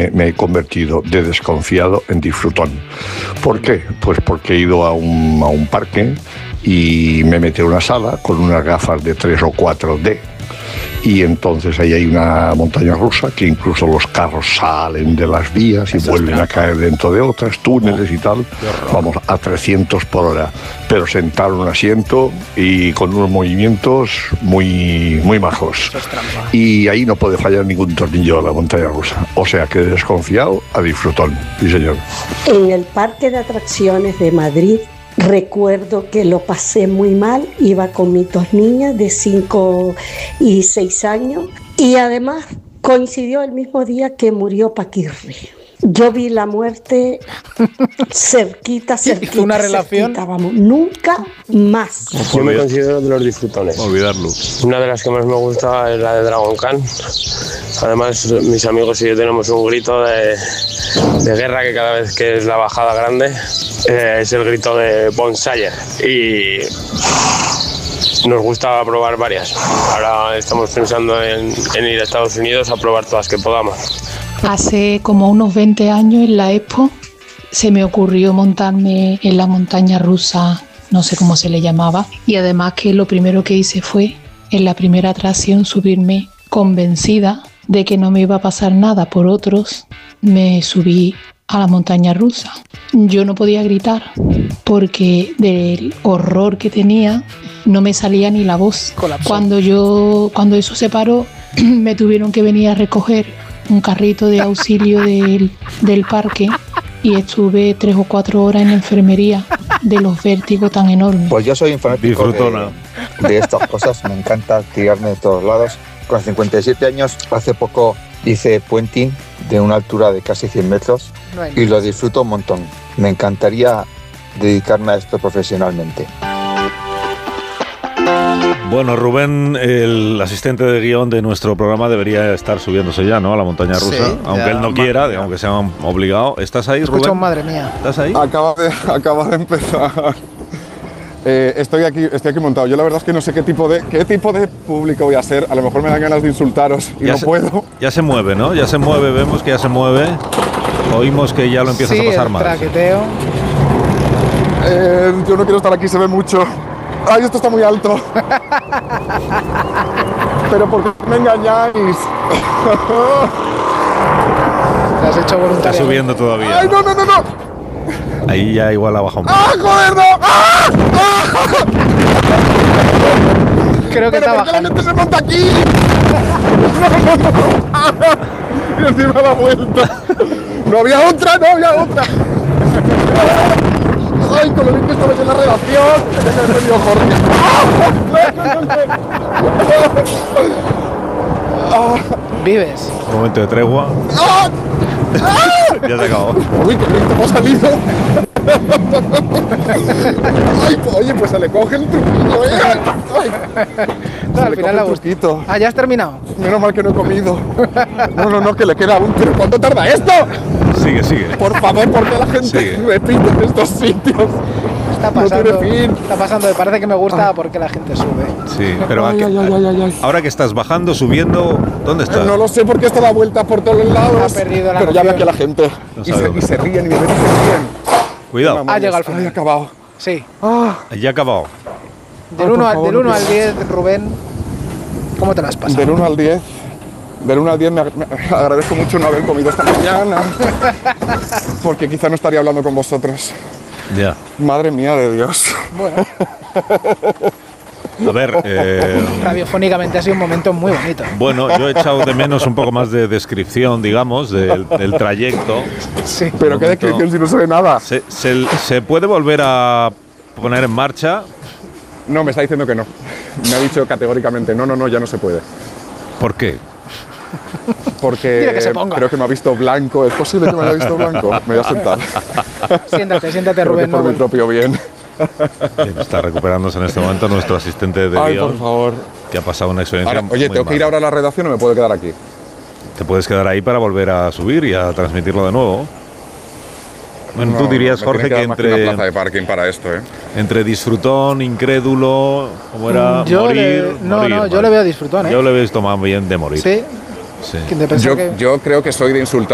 me he convertido de desconfiado en disfrutón. ¿Por qué? Pues porque he ido a un parque y me metí en una sala con unas gafas de 3 o 4D. Y entonces ahí hay una montaña rusa que incluso los carros salen de las vías y vuelven a caer dentro de otras, túneles y tal, vamos, a 300 por hora, pero sentado en un asiento y con unos movimientos muy, muy majos. Y ahí no puede fallar ningún tornillo de la montaña rusa. O sea que desconfiado a disfrutón, sí señor. En el parque de atracciones de Madrid, recuerdo que lo pasé muy mal, iba con mis 2 niñas de 5 y 6 años y además coincidió el mismo día que murió Paquirri. Yo vi la muerte cerquita. ¿Una relación? Cerquita, vamos, nunca más. Yo me considero de los disfrutones. Olvidarlo. Una de las que más me gusta es la de Dragon Khan. Además, mis amigos y yo tenemos un grito de guerra que cada vez que es la bajada grande es el grito de Bonsayer. Y nos gusta probar varias. Ahora estamos pensando en ir a Estados Unidos a probar todas que podamos. Hace como unos 20 años en la Expo se me ocurrió montarme en la montaña rusa, no sé cómo se le llamaba, y además que lo primero que hice fue, en la primera atracción, subirme convencida de que no me iba a pasar nada por otros. Me subí a la montaña rusa. Yo no podía gritar porque del horror que tenía no me salía ni la voz. Colapsó. Cuando eso se paró, me tuvieron que venir a recoger un carrito de auxilio del parque y estuve 3 o 4 horas en la enfermería de los vértigos tan enormes. Pues yo soy un fanático de estas cosas, me encanta tirarme de todos lados. Con 57 años, hace poco hice puenting de una altura de casi 100 metros y lo disfruto un montón. Me encantaría dedicarme a esto profesionalmente. Bueno, Rubén, el asistente de guión de nuestro programa, debería estar subiéndose ya, ¿no?, a la montaña rusa, sí, aunque él no quiera, aunque sea obligado. ¿Estás ahí, Rubén? Escucha, madre mía. ¿Estás ahí? Acaba de empezar. Estoy aquí montado. Yo la verdad es que no sé qué tipo de público voy a ser. A lo mejor me dan ganas de insultaros y no puedo. Ya se mueve, ¿no? Ya se mueve, vemos que ya se mueve. Oímos que ya lo empiezas a pasar mal. Traqueteo. Yo no quiero estar aquí, se ve mucho. ¡Ay, esto está muy alto! Pero ¿por qué me engañáis? Te has hecho voluntariamente. Está subiendo todavía. ¡Ay, no! Ahí ya igual ha bajado un poco. ¡Ah, joder, no! ¡Ah! Creo que está bajando. ¿Pero por qué la gente se monta aquí? No. Y encima da vuelta. No había otra. ¡Ay, con lo bien que estaba en la redacción! ¡Me dio Jorge! ¿Vives? Un momento de tregua. Ya se acabó. ¡Uy, qué bien cómo ha salido! ¡Ay, oye, pues se le coge el truquillo, ¡Ay! No, al final la gustito. Ah, ¿ya has terminado? Menos mal que no he comido. No, que le queda aún. ¿Pero cuánto tarda esto? Sigue. Por favor, ¿por qué la gente repite en estos sitios? Está pasando. No tiene fin. Está pasando. Me parece que me gusta porque la gente sube. Sí, pero ahora que estás bajando, subiendo, ¿dónde estás? No lo sé porque esto da vueltas por todos los lados. Ha perdido la pero ya veo aquí a la gente. No y se ríen y de repente se ríen. Cuidado. Ha llegado al final. Ay, acabado. Sí. Ya ha acabado. Del 1 al 10, Rubén, ¿cómo te las pasas? Del 1 al 10. Del 1 al 10 me agradezco mucho no haber comido esta mañana. Porque quizá no estaría hablando con vosotros. Ya. Madre mía de Dios. Bueno. A ver, radiofónicamente ha sido un momento muy bonito. Bueno, yo he echado de menos un poco más de descripción, digamos, del trayecto. Sí. Pero qué descripción si no se ve nada. ¿Se puede volver a poner en marcha? No, me está diciendo que no. Me ha dicho categóricamente, no, ya no se puede. ¿Por qué? Porque creo que me ha visto blanco. ¿Es posible que me haya visto blanco? Me voy a sentar. Siéntate, Rubén. Por mi propio bien. Está recuperándose en este momento nuestro asistente de guión. Por favor. Que ha pasado una experiencia ahora, oye, muy ¿tengo que ir ahora a la redacción o me puedo quedar aquí? Te puedes quedar ahí para volver a subir y a transmitirlo de nuevo. Bueno, tú dirías, Jorge, que entre una plaza de parking para esto, entre disfrutón, incrédulo, ¿cómo era? Morir. Yo le veo disfrutón, Yo le he visto más bien de morir. Sí. Yo creo que soy de insultar.